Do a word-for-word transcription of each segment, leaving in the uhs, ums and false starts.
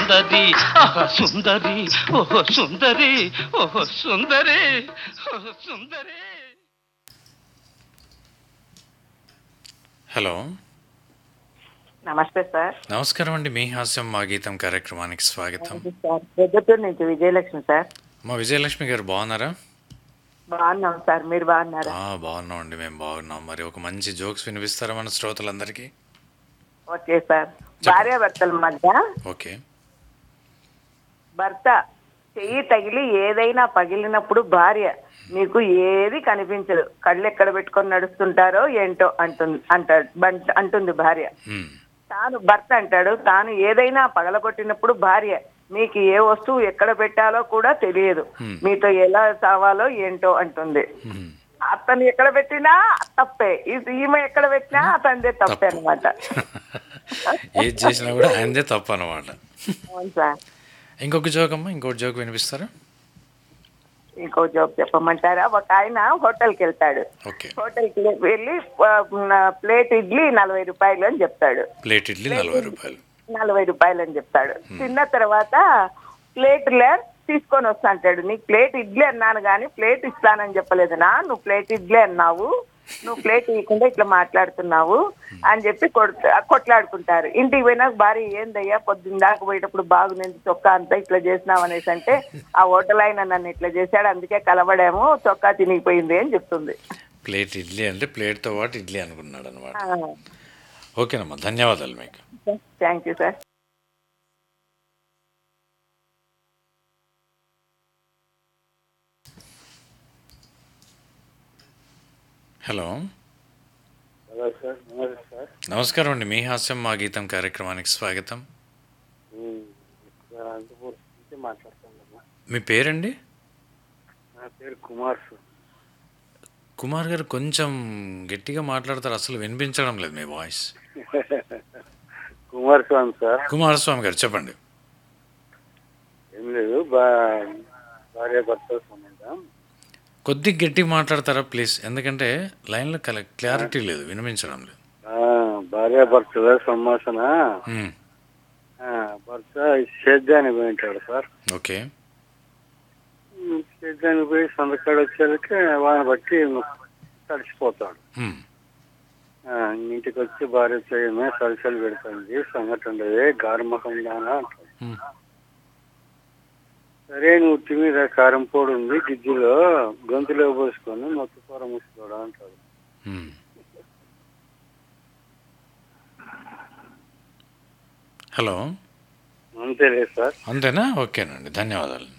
సుందరి ఆహా సుందరి ఓహో సుందరి ఓహో సుందరి ఓహో సుందరి. హలో, నమస్తే సార్. నమస్కారం అండి. మీ హాస్యం మా గీతం కార్యక్రమానికి స్వాగతం. సార్ పెద్దపూర్ నుంచి విజయలక్ష్మి సార్. మా విజయలక్ష్మి గారు బాగున్నారా? బాగున్నాం సార్, మీరు బాగున్నారా? ఆ, బాగున్నాం అండి, మేము బాగున్నాం. మరి ఒక మంచి జోక్స్ వినిపిస్తారా మన శ్రోతలందరికీ? Okay sir. భార్యాభర్తల మధ్య ఓకే. భర్త చెయ్యి తగిలి ఏదైనా పగిలినప్పుడు భార్య నీకు ఏది కనిపించదు, కళ్ళు ఎక్కడ పెట్టుకొని నడుస్తుంటారో ఏంటో అంటుంది అంటాడు బం- అంటుంది భార్య. మ్మ్. తాను భర్త అంటాడు తాను ఏదైనా పగలగొట్టినప్పుడు భార్య మీకు ఏ వస్తువు ఎక్కడ పెట్టాలో కూడా తెలియదు, మీతో ఎలా చావాలో ఏంటో అంటుంది. మ్మ్. అతను ఎక్కడ పెట్టినా తప్పే, ఇది ఈమె ఎక్కడ పెట్టినా అతనిదే తప్పే అనమాట. ఏది చేసినా కూడా ఆయనదే తప్పు అనమాట. అవును సార్. ఇంకొక జోక్ అమ్మా, ఇంకొక జోక్ వినిపిస్తారా? ఇంకో జోక్ చెప్పమంటారా? ఒక ఆయన హోటల్కి వెళ్తాడు. ఓకే. హోటల్కి వెళ్ళి ఆ, ప్లేట్ ఇడ్లీ నలభై రూపాయలు అని చెప్తాడు. ప్లేట్ ఇడ్లీ నలభై రూపాయలు. నలభై రూపాయలు అని చెప్తాడు. తిన్న తర్వాత ప్లేట్ లే తీసుకొని వస్తా అంటాడు. నీకు ప్లేట్ ఇడ్లీ అన్నాను కానీ ప్లేట్ ఇస్తానని చెప్పలేదునా, నువ్వు ప్లేట్ ఇడ్లీ అన్నావు, నువ్వు ప్లేట్ ఇవ్వకుండా ఇట్లా మాట్లాడుతున్నావు అని చెప్పి కొడుత కొట్లాడుకుంటారు. ఇంటికి పోయినాక భార్య ఏందయ్యా పొద్దున్న దాకా పోయేటప్పుడు బాగుంది చొక్కా అంతా ఇట్లా చేసినావు అనేసి అంటే, ఆ హోటల్ ఆయన నన్ను ఇట్లా చేశాడు అందుకే కలవడేమో చొక్కా తినిగిపోయింది అని చెప్తుంది. ప్లేట్ ఇడ్లీ అంటే ప్లేట్తో పాటు ఇడ్లీ అనుకున్నాడు అనమాట. ఓకేనమ్మా, ధన్యవాదాలు మీకు. Thank you sir. Hello, hello sir. నమస్తే సార్. నమస్కారం అండి. మీ హాస్యం మా గీతం కార్యక్రమానికి స్వాగతం. ఉమ్, ఇక్కడ అనంతపూర్ నుంచి మాట్లాడుతున్నాను. మీ పేరండి? నా పేరు కుమార్ సార్. కుమార్ గారు కొంచెం గట్టిగా మాట్లాడతారు, అసలు వినిపించడం లేదు మీ వాయిస్. కుమార్ స్వామి సార్. కుమారస్వామి గారు చెప్పండి. ఏం లేదు, బా భార్య భర్త సంబంధం. కొద్దిగా గట్టిగా మాట్లాడతారా ప్లీజ్, ఎందుకంటే లైన్లో కల క్లారిటీ లేదు, వినిపించడం లేదు. ఆ, భార్య భర్తల సంభాషణ. మ్మ్. ఆ, భర్త సేద్యానికి పోయింటాడు సార్. ఓకే. ఉమ్, సేద్యానికి పోయి సందకాడు వచ్చేసరికి వాన బట్టి తడిసిపోతాడు. మ్మ్. ఆ, ఇంటికి వచ్చి భార్య చేయమే సరిసలు పెడుతుంది, సంగతి ఉండదు, గారుముఖం దానా అంటాడు. మ్మ్. సరే నువ్వు తిమిర కారం పొడి ఉంది గిజ్జిలో గొంతులో పోసుకొని మొత్తం కూర ముసుకోడా అంటాడు. మ్మ్. హలో, అంతేలే సార్. అంతేనా? ఓకేనండి, ధన్యవాదాలు.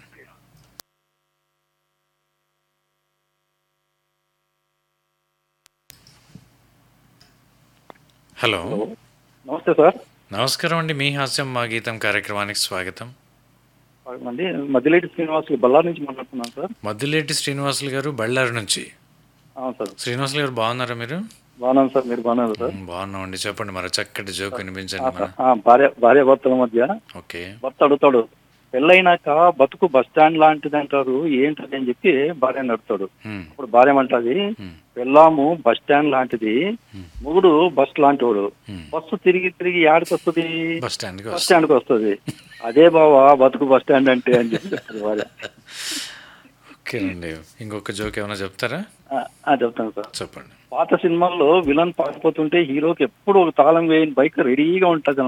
హలో, నమస్తే సార్. నమస్కారం అండి. మీ హాస్యం మా గీతం కార్యక్రమానికి స్వాగతం. అండి మధ్యలేటి శ్రీనివాసులు బళ్ళారి నుంచి మాట్లాడుతున్నాను సార్. మద్దిలేటి శ్రీనివాసులు గారు, బళ్ళారి నుంచి. అవును సార్. శ్రీనివాసులు గారు బాగున్నారా మీరు? బాగున్నాను సార్, మీరు బాగున్నారు సార్? మ్మ్, బాగున్నామండి. చెప్పండి మరి, చక్కటి జోక్ వినిపించండి మన. ఆ, భార్య భార్య భర్తల మధ్య ఓకే. భర్త అడుగుతాడు, పెళ్ళైనాక బతుకు బస్ స్టాండ్ లాంటిది అంటారు ఏంటది అని చెప్పి భార్యని అడుగుతాడు. మ్మ్. ఇప్పుడు భార్య ఏమంటది, మ్మ్. పెళ్ళాము బస్ స్టాండ్ లాంటిది, మొగుడు బస్ లాంటివాడు, మ్మ్. బస్సు తిరిగి తిరిగి యాడికి వస్తుంది? బస్ స్టాండ్కి బస్ వస్తా. స్టాండ్కి వస్తుంది. అదే బావా బతుకు బస్ స్టాండ్ అంటే అని చెప్పి చెప్తాడు భార్య. ఓకేనండి, ఇంకొక జోక్ ఏమైనా చెప్తారా? ఆ, ఆ, చెప్తాను సార్. చెప్పండి. పాత సినిమాల్లో విలన్ పారిపోతుంటే హీరోకి ఎప్పుడు ఒక తాళం వేయని బైక్ రెడీగా ఉంటుంది